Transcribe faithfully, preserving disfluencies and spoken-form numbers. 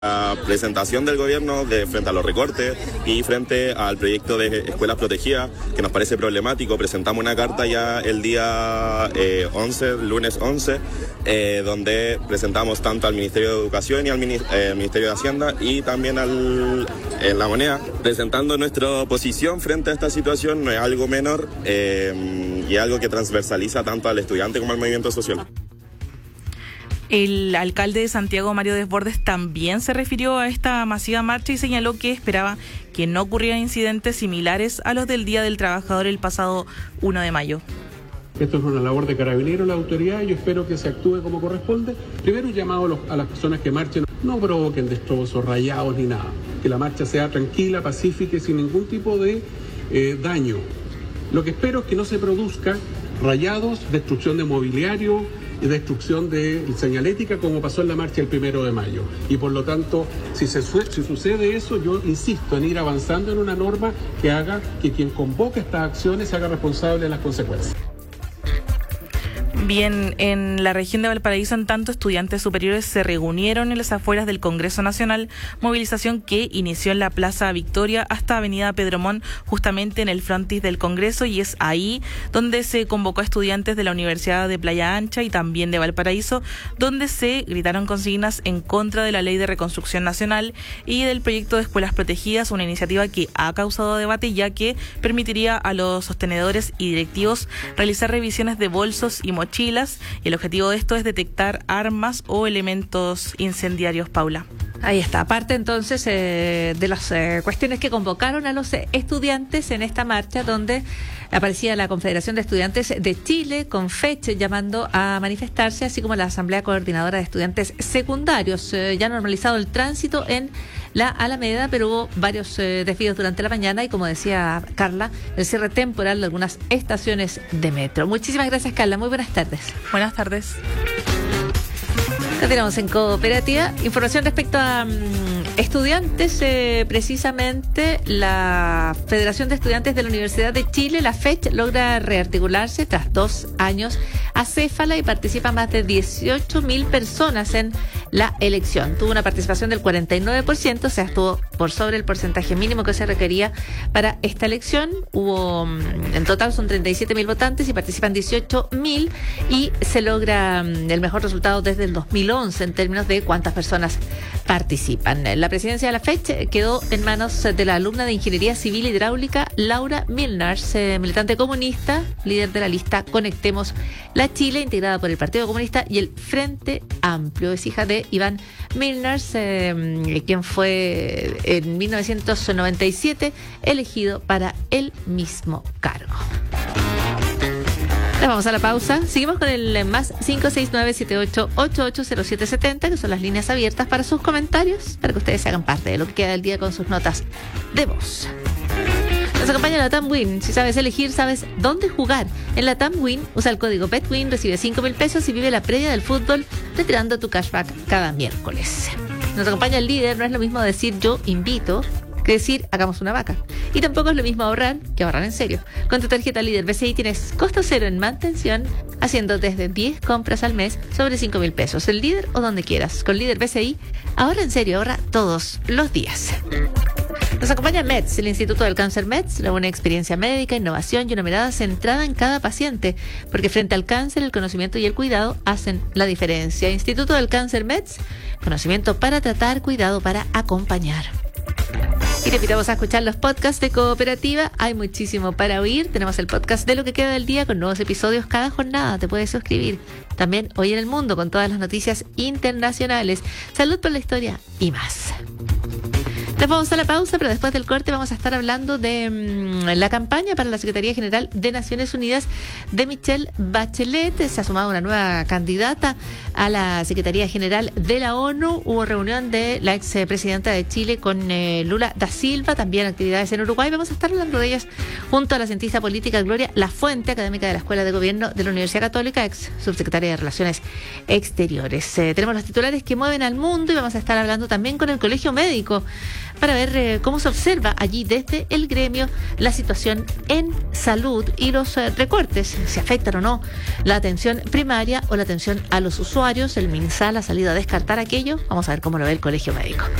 La presentación del gobierno de, frente a los recortes y frente al proyecto de escuelas protegidas, que nos parece problemático. Presentamos una carta ya el día eh, once, lunes once, eh, donde presentamos tanto al Ministerio de Educación y al Mini, eh, Ministerio de Hacienda y también al en La Moneda, presentando nuestra posición frente a esta situación. No es algo menor eh, y es algo que transversaliza tanto al estudiante como al movimiento social. El alcalde de Santiago, Mario Desbordes, también se refirió a esta masiva marcha y señaló que esperaba que no ocurrieran incidentes similares a los del Día del Trabajador el pasado uno de mayo. Esto es una labor de Carabineros, la autoridad, y yo espero que se actúe como corresponde. Primero, un llamado a, los, a las personas que marchen, no provoquen destrozos, rayados ni nada. Que la marcha sea tranquila, pacífica y sin ningún tipo de eh, daño. Lo que espero es que no se produzca rayados, destrucción de mobiliario y destrucción de señalética como pasó en la marcha el primero de mayo. Y por lo tanto, si, se, si sucede eso, yo insisto en ir avanzando en una norma que haga que quien convoque estas acciones se haga responsable de las consecuencias. Bien, en la región de Valparaíso, en tanto, estudiantes superiores se reunieron en las afueras del Congreso Nacional, movilización que inició en la Plaza Victoria hasta Avenida Pedro Montt, justamente en el frontis del Congreso, y es ahí donde se convocó a estudiantes de la Universidad de Playa Ancha y también de Valparaíso, donde se gritaron consignas en contra de la Ley de Reconstrucción Nacional y del proyecto de escuelas protegidas, una iniciativa que ha causado debate ya que permitiría a los sostenedores y directivos realizar revisiones de bolsos y mochilas. Mochilas, y el objetivo de esto es detectar armas o elementos incendiarios, Paula. Ahí está, aparte entonces eh, de las eh, cuestiones que convocaron a los eh, estudiantes en esta marcha, donde aparecía la Confederación de Estudiantes de Chile con fecha llamando a manifestarse, así como la Asamblea Coordinadora de Estudiantes Secundarios. Eh, ya normalizado el tránsito en la Alameda, pero hubo varios eh, desvíos durante la mañana y, como decía Carla, el cierre temporal de algunas estaciones de metro. Muchísimas gracias, Carla. Muy buenas tardes. Buenas tardes. Continuamos en Cooperativa. Información respecto a um, estudiantes. Eh, precisamente la Federación de Estudiantes de la Universidad de Chile, la F E C, logra rearticularse tras dos años acéfala y participa más de dieciocho mil personas en la elección. Tuvo una participación del cuarenta y nueve por ciento, o sea, estuvo por sobre el porcentaje mínimo que se requería para esta elección. Hubo, en total son treinta y siete mil votantes y participan dieciocho mil, y se logra el mejor resultado desde el dos mil once en términos de cuántas personas participan. La presidencia de la F E C quedó en manos de la alumna de Ingeniería Civil Hidráulica Laura Milnars, eh, militante comunista, líder de la lista Conectemos la Chile, integrada por el Partido Comunista y el Frente Amplio. Es hija de Iván Milnars, eh, quien fue en mil novecientos noventa y siete elegido para el mismo cargo. Nos vamos a la pausa. Seguimos con el más cinco seis nueve siete ocho ocho ocho cero siete siete cero, que son las líneas abiertas para sus comentarios, para que ustedes se hagan parte de lo que queda del día con sus notas de voz. Nos acompaña la TAMWIN. Si sabes elegir, sabes dónde jugar. En la TAMWIN, usa el código PETWIN, recibe cinco mil pesos y vive la previa del fútbol retirando tu cashback cada miércoles. Nos acompaña el líder. No es lo mismo decir yo invito que decir hagamos una vaca. Y tampoco es lo mismo ahorrar que ahorrar en serio. Con tu tarjeta Líder B C I tienes costo cero en mantención, haciendo desde diez compras al mes sobre cinco mil pesos. El Líder o donde quieras. Con Líder B C I, ahorra en serio, ahorra todos los días. Nos acompaña MEDS, el Instituto del Cáncer MEDS, una buena experiencia médica, innovación y una mirada centrada en cada paciente, porque frente al cáncer, el conocimiento y el cuidado hacen la diferencia. Instituto del Cáncer MEDS, conocimiento para tratar, cuidado para acompañar. Y te invitamos a escuchar los podcasts de Cooperativa. Hay muchísimo para oír. Tenemos el podcast de Lo que queda del día con nuevos episodios cada jornada. Te puedes suscribir. También Hoy en el Mundo con todas las noticias internacionales. Salud por la historia y más. Nos vamos a la pausa, pero después del corte vamos a estar hablando de mmm, la campaña para la Secretaría General de Naciones Unidas de Michelle Bachelet. Se ha sumado una nueva candidata a la Secretaría General de la ONU. Hubo reunión de la expresidenta de Chile con eh, Lula da Silva, también actividades en Uruguay. Vamos a estar hablando de ellas junto a la cientista política Gloria Lafuente, académica de la Escuela de Gobierno de la Universidad Católica, ex subsecretaria de Relaciones Exteriores. Eh, tenemos los titulares que mueven al mundo y vamos a estar hablando también con el Colegio Médico para ver eh, cómo se observa allí desde el gremio la situación en salud y los eh, recortes, si afectan o no la atención primaria o la atención a los usuarios. El MinSal ha salido a descartar aquello. Vamos a ver cómo lo ve el Colegio Médico.